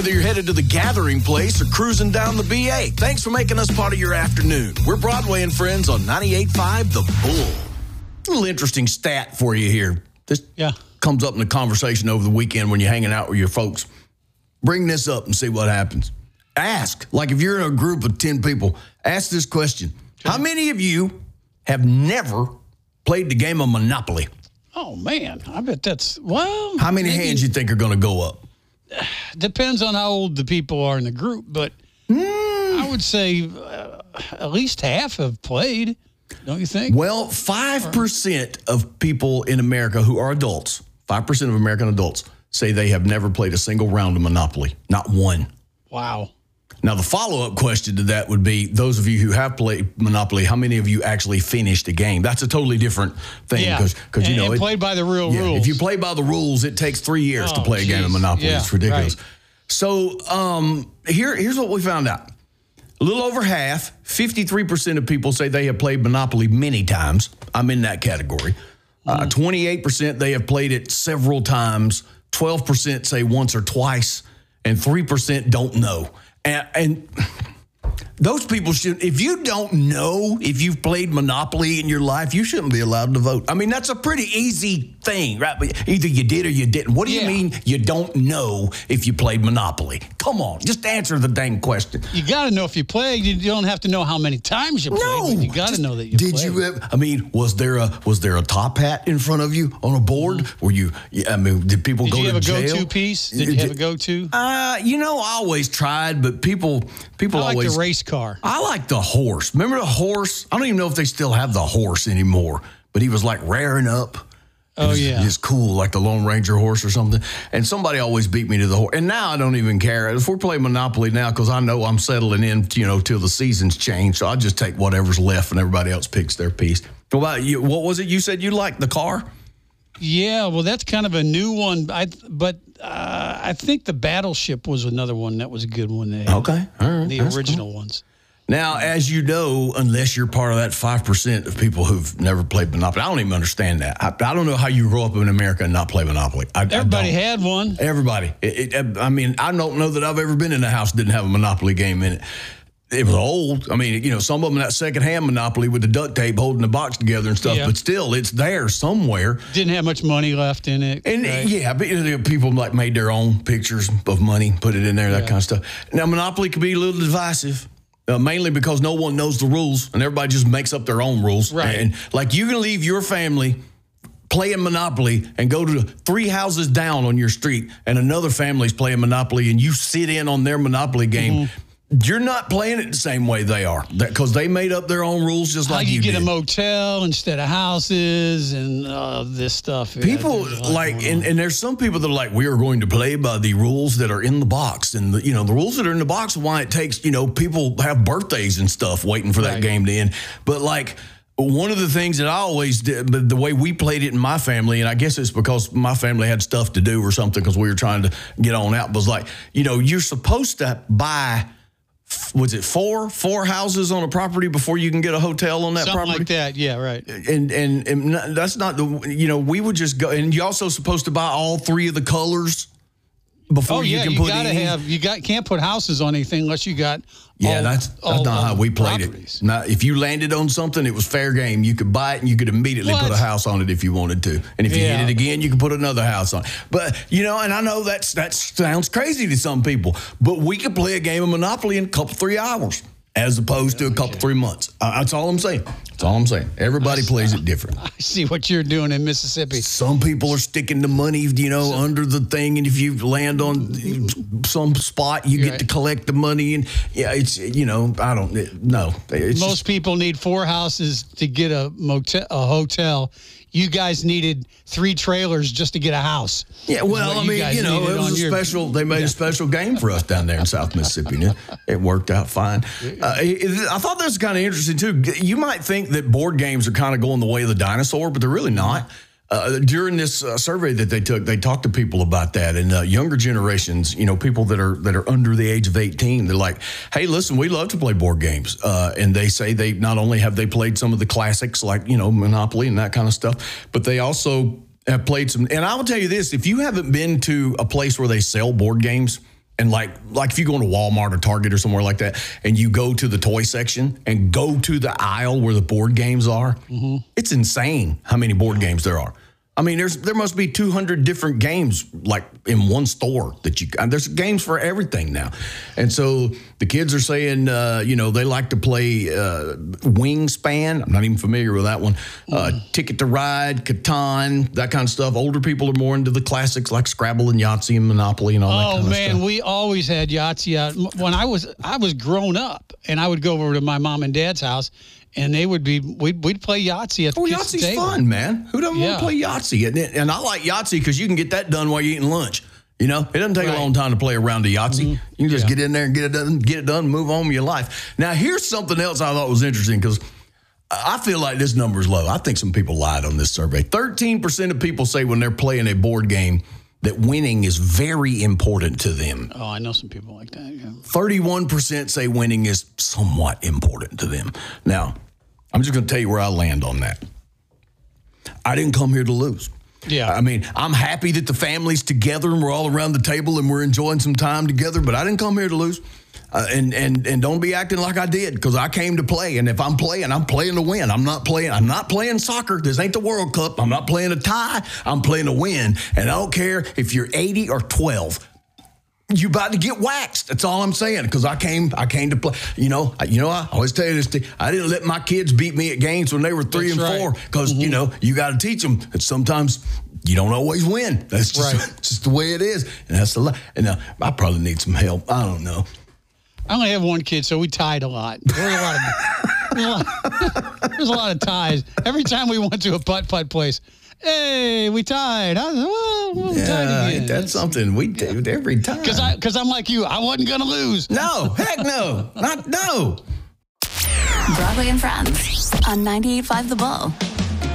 whether you're headed to the Gathering Place or cruising down the BA. Thanks for making us part of your afternoon. We're Broadway and Friends on 98.5 The Bull. A little interesting stat for you here. This comes up in the conversation over the weekend when you're hanging out with your folks. Bring this up and see what happens. Ask, like if you're in a group of 10 people, ask this question. Okay. How many of you have never played the game of Monopoly? Oh, man. I bet that's, well. How many hands you think are going to go up? Depends on how old the people are in the group, but I would say at least half have played, don't you think? Well, 5% of people in America who are adults, 5% of American adults, say they have never played a single round of Monopoly. Not one. Wow. Now, the follow-up question to that would be, those of you who have played Monopoly, how many of you actually finished a game? That's a totally different thing. Yeah, because you know, it played by the real rules. If you play by the rules, it takes 3 years to play a game of Monopoly. It's ridiculous. Right. So here's what we found out. A little over half, 53% of people say they have played Monopoly many times. I'm in that category. 28% they have played it several times. 12% say once or twice. And 3% don't know. And those people should, if you don't know if you've played Monopoly in your life, you shouldn't be allowed to vote. I mean, that's a pretty easy thing, right? Either you did or you didn't. What do you mean you don't know if you played Monopoly? Come on, just answer the dang question. You got to know if you played. You don't have to know how many times you played. No, but you got to know that you played. Did you ever, I mean, was there a top hat in front of you on a board? Were you, I mean, did people go to jail? Did you have a go-to piece? Did you have a go-to? You know, I always tried, but people I like always. The race car. I like the horse. Remember the horse? I don't even know if they still have the horse anymore, but he was like raring up. Just cool, like the Lone Ranger horse or something. And somebody always beat me to the horse. And now I don't even care. If we're playing Monopoly now, because I know I'm settling in, till the seasons change. So I just take whatever's left and everybody else picks their piece. What about you? What was it you said you liked, the car? Yeah, well, that's kind of a new one. I think the Battleship was another one that was a good one. Okay, all right. The original ones. Now, as you know, unless you're part of that 5% of people who've never played Monopoly, I don't even understand that. I don't know how you grow up in America and not play Monopoly. Everybody had one. Everybody. I mean, I don't know that I've ever been in a house that didn't have a Monopoly game in it. It was old. I mean, some of them that secondhand Monopoly with the duct tape holding the box together and stuff, but still, it's there somewhere. Didn't have much money left in it. And but people like made their own pictures of money, put it in there, that kind of stuff. Now, Monopoly can be a little divisive. Mainly because no one knows the rules and everybody just makes up their own rules. Right. And like you can leave your family playing Monopoly and go to 3 houses down on your street and another family's playing Monopoly and you sit in on their Monopoly game. Mm-hmm. You're not playing it the same way they are because they made up their own rules just like you did. How you get a motel instead of houses and this stuff. People and there's some people that are like, we are going to play by the rules that are in the box. And, the rules that are in the box are why it takes, people have birthdays and stuff waiting for that game to end. But one of the things that I always did, but the way we played it in my family, and I guess it's because my family had stuff to do or something because we were trying to get on out, was you're supposed to buy, was it four houses on a property before you can get a hotel on that property? Something like that, yeah, right. And that's not we would just go, and you're also supposed to buy all 3 of the colors before you can put can't put houses on anything unless you got that's not how we played it. Now, if you landed on something, it was fair game. You could buy it and you could immediately put a house on it if you wanted to. And if you hit it again, you could put another house on it. But, and I know that sounds crazy to some people, but we could play a game of Monopoly in a couple, 3 hours as opposed to a couple, 3 months. That's all I'm saying. That's all I'm saying. Everybody plays it different. I see what you're doing in Mississippi. Some people are sticking the money, under the thing, and if you land on some spot, you get to collect the money. And it's I don't know. Most people need 4 houses to get a hotel. You guys needed 3 trailers just to get a house. Yeah, well, it was a special. They made a special game for us down there in South Mississippi. And it worked out fine. I thought that was kind of interesting too. You might think that board games are kind of going the way of the dinosaur, but they're really not. During this survey that they took, they talked to people about that, and younger generations, people that are under the age of 18, they're like, "Hey, listen, we love to play board games," and they say they not only have they played some of the classics like Monopoly and that kind of stuff, but they also have played some. And I will tell you this: if you haven't been to a place where they sell board games, And like if you go into Walmart or Target or somewhere like that, and you go to the toy section and go to the aisle where the board games are, it's insane how many board games there are. I mean, there must be 200 different games like in one store there's games for everything now. And so the kids are saying, they like to play Wingspan. I'm not even familiar with that one. Ticket to Ride, Catan, that kind of stuff. Older people are more into the classics like Scrabble and Yahtzee and Monopoly and all that kind of stuff. Oh, man, we always had Yahtzee out. When I was grown up, and I would go over to my mom and dad's house, and we'd play Yahtzee at the kitchen Yahtzee's table. fun, man. Who doesn't want to play Yahtzee? And I like Yahtzee because you can get that done while you're eating lunch. You know, it doesn't take a long time to play a round of Yahtzee. You can just get in there and get it done, move on with your life. Now, here's something else I thought was interesting because I feel like this number is low. I think some people lied on this survey. 13% of people say when they're playing a board game that winning is very important to them. Oh, I know some people like that, yeah. 31% say winning is somewhat important to them. Now, I'm just going to tell you where I land on that. I didn't come here to lose. Yeah. I mean, I'm happy that the family's together and we're all around the table and we're enjoying some time together, but I didn't come here to lose. And don't be acting like I did because I came to play. And if I'm playing to win. I'm not playing soccer. This ain't the World Cup. I'm not playing a tie. I'm playing to win. And I don't care if you're 80 or 12. You about to get waxed. That's all I'm saying. Because I came to play. I always tell you this. I didn't let my kids beat me at games when they were 3 and 4. Because you got to teach them that sometimes you don't always win. That's just the way it is. And that's and I probably need some help. I don't know. I only have one kid, so we tied a lot. There's a lot of ties. Every time we went to a putt-putt place, hey, we tied. We tied again. That's something we do every time. Because I'm like you. I wasn't going to lose. No, heck no. No. Broadway and Friends on 98.5 The Bull.